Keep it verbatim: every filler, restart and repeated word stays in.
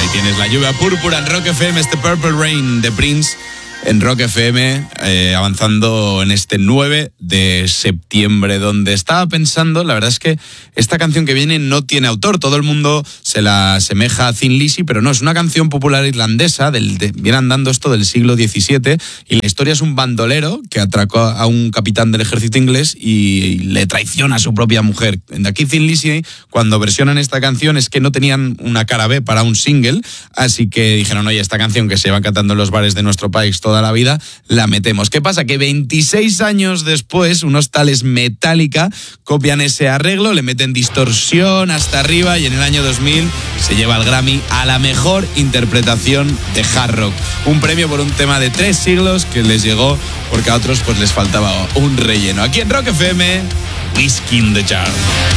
tienes la lluvia púrpura en Rock F M, este Purple Rain de Prince en Rock F M, eh, avanzando en este nueve de septiembre, donde estaba pensando, la verdad es que esta canción que viene no tiene autor, todo el mundo se la asemeja a Thin Lizzy, pero no, es una canción popular irlandesa, del, de, viene andando esto del siglo diecisiete, y la historia es un bandolero que atracó a un capitán del ejército inglés y le traiciona a su propia mujer. De aquí Thin Lizzy, cuando versionan esta canción, es que no tenían una cara B para un single, así que dijeron, oye, esta canción que se va cantando en los bares de nuestro país toda la vida, la metemos. ¿Qué pasa? Que veintiséis años después, unos tales Metallica copian ese arreglo, le meten distorsión hasta arriba y en el año dos mil se lleva el Grammy a la mejor interpretación de hard rock. Un premio por un tema de tres siglos que les llegó porque a otros pues les faltaba un relleno. Aquí en Rock F M, Whiskey in the Jar.